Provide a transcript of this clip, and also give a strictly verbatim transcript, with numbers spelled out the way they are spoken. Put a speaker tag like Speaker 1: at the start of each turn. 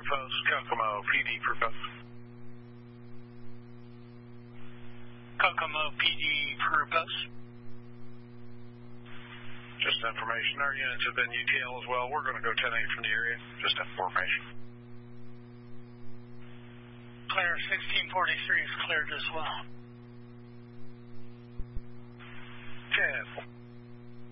Speaker 1: post, Kokomo P D for post.
Speaker 2: Kokomo P D for post.
Speaker 1: Just information. Our units have been U T L as well. We're going to go ten eight from the area. Just information.
Speaker 2: Clear sixteen forty-three is cleared as well.
Speaker 1: ten